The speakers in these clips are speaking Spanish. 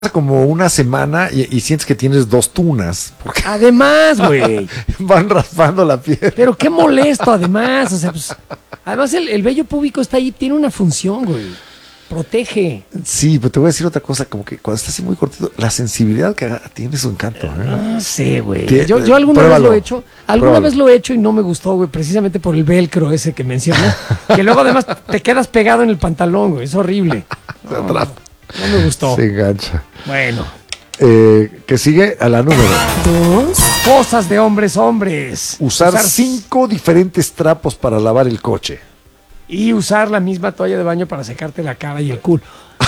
como una semana y sientes que tienes 2 tunas, porque Además, güey. van raspando la piel. Pero qué molesto, además. O sea, pues, además el vello púbico está ahí, tiene una función, güey. Protege. Sí, pero te voy a decir otra cosa, como que cuando está así muy cortito, la sensibilidad que tiene su encanto. No sé, güey. Tie- Yo alguna pruébalo. vez lo he hecho. Alguna Pruébalo. vez lo he hecho y no me gustó, güey, precisamente por el velcro ese que mencionas. Que luego además te quedas pegado en el pantalón, güey. Es horrible. Se atrapa. No me gustó. Se engancha. Bueno. Que sigue a la número. 2. Cosas de hombres, hombres. Usar 5 diferentes trapos para lavar el coche. Y usar la misma toalla de baño para secarte la cara y el culo.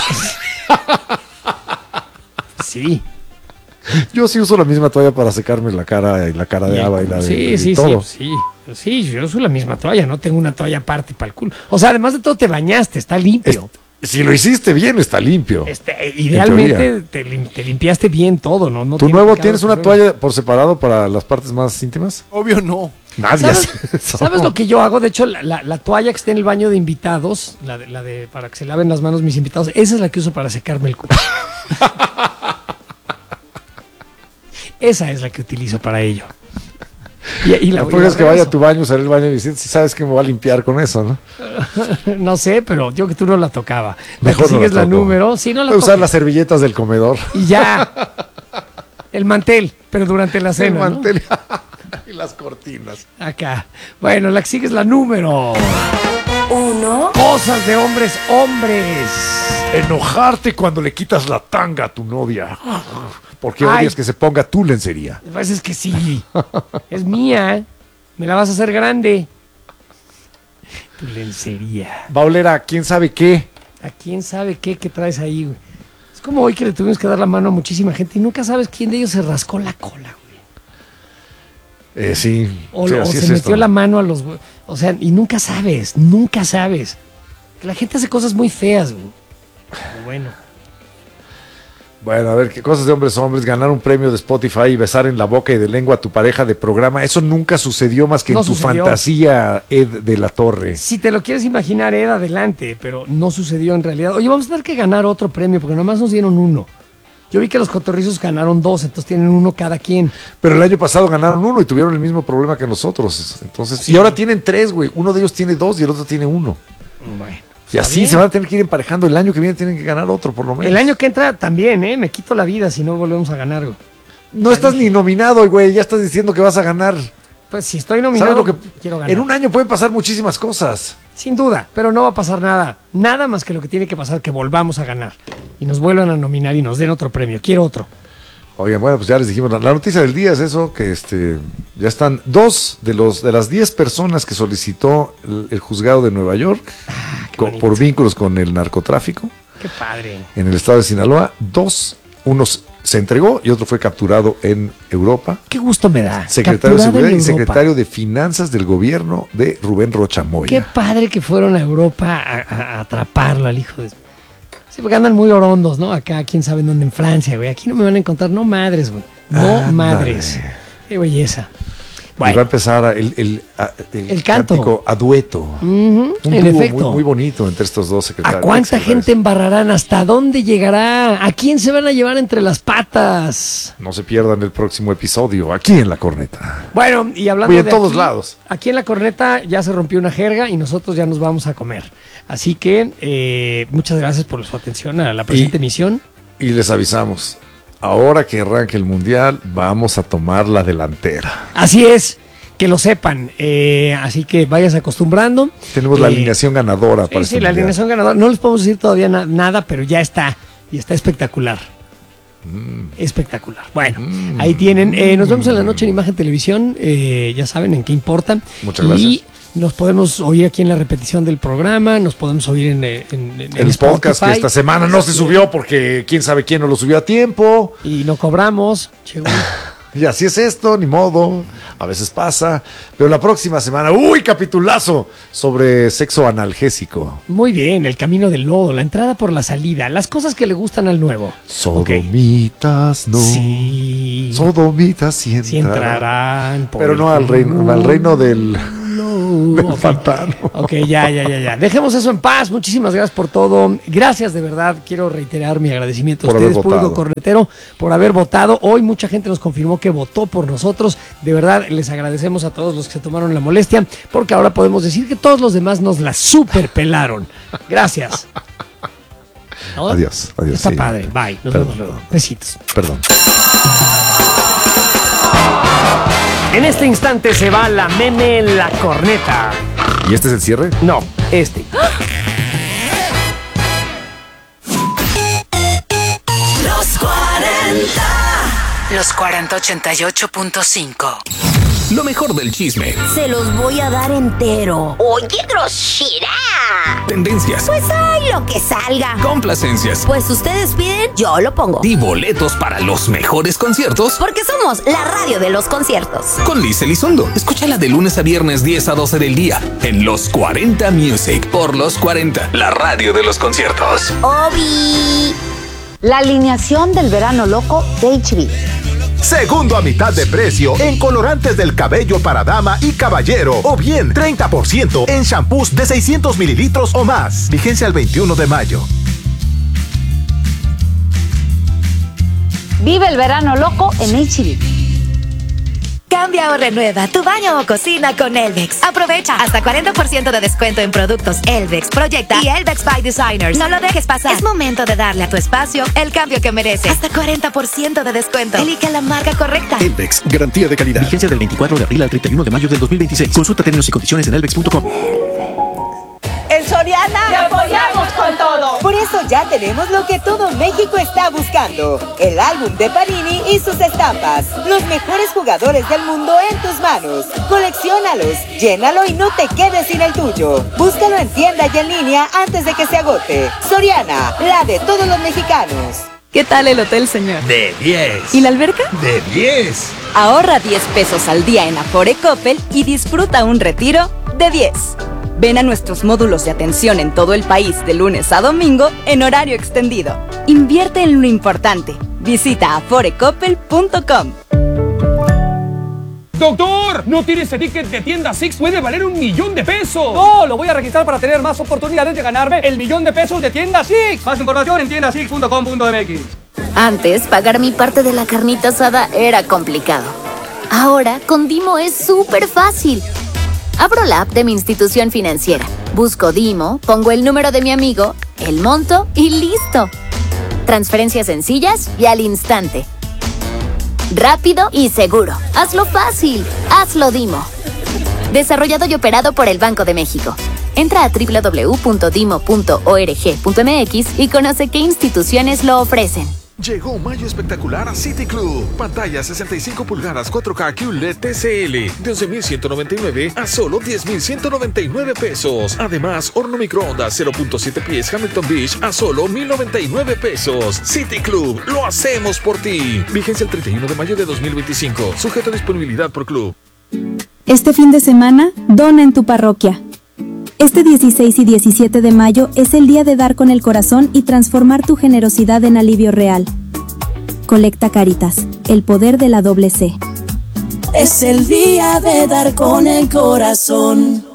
Sí. Yo sí uso la misma toalla para secarme la cara y la cara de Ava y la de y todo. Sí, yo uso la misma toalla, no tengo una toalla aparte para el culo. O sea, además de todo te bañaste, está limpio. Si lo hiciste bien, está limpio. Idealmente te limpiaste bien todo, ¿no? No ¿Tú tiene nuevo pecado tienes una problema. toalla por separado para las partes más íntimas? Obvio no. Nadie ¿Sabes, hace eso. ¿Sabes lo que yo hago? De hecho, la toalla que está en el baño de invitados, la de para que se laven las manos mis invitados, esa es la que uso para secarme el culo. Esa es la que utilizo para ello. Y La próxima vez que vaya a tu baño, usaré el baño y si sabes que me voy a limpiar con eso, ¿no? No sé, pero yo que tú no la tocaba. Mejor La que no sigues la la toco. número. Sí, no la Voy a usar toques. las servilletas del comedor. Y ya. El mantel, pero durante la cena. El ¿no? mantel y las cortinas. Acá. Bueno, la que sigue es la número 1, Cosas de hombres, hombres. Enojarte cuando le quitas la tanga a tu novia. Porque Ay. odias que se ponga tu lencería. A veces que sí. Es mía. Me la vas a hacer grande. Tu lencería. Va a oler a quién sabe qué. ¿A quién sabe qué traes ahí, güey? Es como hoy que le tuvimos que dar la mano a muchísima gente y nunca sabes quién de ellos se rascó la cola, güey. Sí. O, Sí, o así se es metió esto. la mano a los... O sea, y nunca sabes. Que la gente hace cosas muy feas, güey. Pero bueno. Bueno, a ver, ¿qué cosas de hombres hombres? Ganar un premio de Spotify y besar en la boca y de lengua a tu pareja de programa. Eso nunca sucedió más que No en tu sucedió. fantasía, Ed de la Torre. Si te lo quieres imaginar, Ed, adelante, pero no sucedió en realidad. Oye, vamos a tener que ganar otro premio porque nomás nos dieron uno. Yo vi que los cotorrizos ganaron 2, entonces tienen uno cada quien. Pero el año pasado ganaron 1 y tuvieron el mismo problema que nosotros. Entonces, Sí. y ahora tienen 3, güey. Uno de ellos tiene 2 y el otro tiene 1. Bueno. Y así bien. se van a tener que ir emparejando. El año que viene tienen que ganar otro, por lo menos. El año que entra también, me quito la vida si no volvemos a ganar, güey. No estás ni nominado, güey. Ya estás diciendo que vas a ganar. Pues si estoy nominado, ¿Sabes lo que quiero ganar. en un año pueden pasar muchísimas cosas? Sin duda, pero no va a pasar nada. Nada más que lo que tiene que pasar, que volvamos a ganar. Y nos vuelvan a nominar y nos den otro premio. Quiero otro. Oigan, bueno, pues ya les dijimos, la noticia del día es eso, que ya están 2 de las 10 personas que solicitó el juzgado de Nueva York por vínculos con el narcotráfico Qué padre. en el estado de Sinaloa. 2, uno se entregó y otro fue capturado en Europa. Qué gusto me da. Secretario de Capturado Seguridad en y Europa. secretario de Finanzas del gobierno de Rubén Rocha Moya. Qué padre que fueron a Europa a atraparlo al hijo de... Sí, porque andan muy orondos, ¿no? Acá, quién sabe en dónde, en Francia, güey. Aquí no me van a encontrar, no madres, güey. No Ándale. madres. Qué belleza. Y va a Bueno, empezar El canto. cántico a dueto. ujú, Un en dúo efecto. muy, muy bonito entre estos dos secretarios. ¿A cuánta secretarios. gente embarrarán? ¿Hasta dónde llegará? ¿A quién se van a llevar entre las patas? No se pierdan el próximo episodio aquí en La Corneta. Bueno, y hablando Oye, en de todos aquí, lados. Aquí en La Corneta ya se rompió una jerga y nosotros ya nos vamos a comer. Así que muchas gracias por su atención a la presente emisión. Y les avisamos, ahora que arranque el Mundial, vamos a tomar la delantera. Así es, que lo sepan. Así que vayas acostumbrando. Tenemos la alineación ganadora para Sí, este la Mundial. alineación ganadora. No les podemos decir todavía nada, pero ya está. Y está espectacular. Espectacular. Bueno, ahí tienen. Nos vemos en la noche en Imagen Televisión. Ya saben en qué importa. Muchas gracias. Y nos podemos oír aquí en la repetición del programa. Nos podemos oír en El podcast que Spotify. esta semana no se subió porque quién sabe quién no lo subió a tiempo. Y no cobramos. Che, güey. Y así es esto, ni modo. A veces pasa. Pero la próxima semana, ¡uy, capitulazo! Sobre sexo analgésico. Muy bien, el camino del lodo, la entrada por la salida, las cosas que le gustan al nuevo. Ok. Sodomitas, no. Sí. Sodomitas sí Sí entrarán por Pero el no al reino del... culo. Ok. pantano. Ok, ya. Dejemos eso en paz. Muchísimas gracias por todo. Gracias, de verdad. Quiero reiterar mi agradecimiento a Por haber ustedes, público votado. cornetero, por haber votado. Hoy mucha gente nos confirmó que votó por nosotros. De verdad, les agradecemos a todos los que se tomaron la molestia, porque ahora podemos decir que todos los demás nos la superpelaron. Gracias. ¿No? Adiós. Está Sí. padre. Bye. Nos Perdón. vemos luego. Besitos. Perdón. En este instante se va la meme la corneta. ¿Y este es el cierre? No, este. Los 40. Los 4088.5. Lo mejor del chisme, Se los voy a dar entero. Oye, grosera. tendencias, Pues hay lo que salga. complacencias Pues ustedes piden, yo lo pongo. y boletos para los mejores conciertos Porque somos la radio de los conciertos. con Liz Elizondo. Escúchala de lunes a viernes 10 a 12 del día en Los 40 Music por Los 40, la radio de los conciertos. Obi. La alineación del verano loco de HB. Segundo a mitad de precio en colorantes del cabello para dama y caballero. O bien 30% en shampoos de 600 mililitros o más. Vigencia el 21 de mayo. Vive el verano loco en HB. Cambia o renueva tu baño o cocina con Elvex. Aprovecha hasta 40% de descuento en productos Elvex, Proyecta y Elvex by Designers. No lo dejes pasar. Es momento de darle a tu espacio el cambio que merece. Hasta 40% de descuento. Elige la marca correcta. Elvex, garantía de calidad. Vigencia del 24 de abril al 31 de mayo del 2026. Consulta términos y condiciones en elvex.com. En Soriana te apoyamos con todo. Por eso ya tenemos lo que todo México está buscando: el álbum de Panini y sus estampas. Los mejores jugadores del mundo en tus manos. Colecciónalos, llénalo y no te quedes sin el tuyo. Búscalo en tienda y en línea antes de que se agote. Soriana, la de todos los mexicanos. ¿Qué tal el hotel, señor? De 10. ¿Y la alberca? De 10. Ahorra 10 pesos al día en Afore Coppel y disfruta un retiro de 10. Ven a nuestros módulos de atención en todo el país de lunes a domingo en horario extendido. Invierte en lo importante. Visita aforecoppel.com. ¡Doctor! ¿No tiene ese ticket de tienda Six? ¡Puede valer $1,000,000 de pesos! No, lo voy a registrar para tener más oportunidades de ganarme el $1,000,000 de pesos de tienda Six. Más información en tiendasix.com.mx. Antes, pagar mi parte de la carnita asada era complicado. Ahora, con Dimo es súper fácil. Abro la app de mi institución financiera, busco Dimo, pongo el número de mi amigo, el monto y ¡listo! Transferencias sencillas y al instante. Rápido y seguro. Hazlo fácil. Hazlo Dimo. Desarrollado y operado por el Banco de México. Entra a www.dimo.org.mx y conoce qué instituciones lo ofrecen. Llegó mayo espectacular a City Club. Pantalla 65 pulgadas 4K QLED TCL de 11,199 a solo 10,199 pesos. Además, horno microondas 0.7 pies Hamilton Beach a solo 1,099 pesos. City Club, lo hacemos por ti. Vigencia el 31 de mayo de 2025. Sujeto a disponibilidad por club. Este fin de semana, dona en tu parroquia. Este 16 y 17 de mayo es el día de dar con el corazón y transformar tu generosidad en alivio real. Colecta Cáritas, el poder de la doble C. Es el día de dar con el corazón.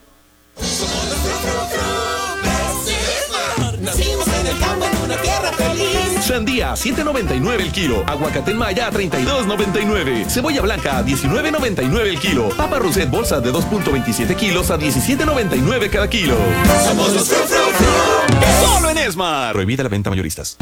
Nacimos en el campo en una tierra feliz. Sandía, $7.99 el kilo. Aguacate en Maya, $32.99. Cebolla blanca, $19.99 el kilo. Papa Roset bolsa de 2.27 kilos a $17.99 cada kilo. Somos los Fru Fru Fru. Solo en Esmar. Prohibida la venta mayoristas.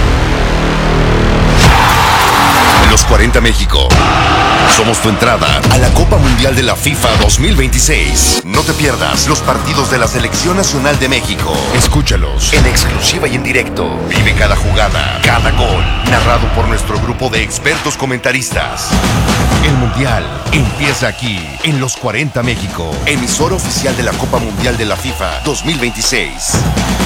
Los 40 México. Somos tu entrada a la Copa Mundial de la FIFA 2026. No te pierdas los partidos de la Selección Nacional de México. Escúchalos en exclusiva y en directo. Vive cada jugada, cada gol, narrado por nuestro grupo de expertos comentaristas. El Mundial empieza aquí, en Los 40 México, emisora oficial de la Copa Mundial de la FIFA 2026.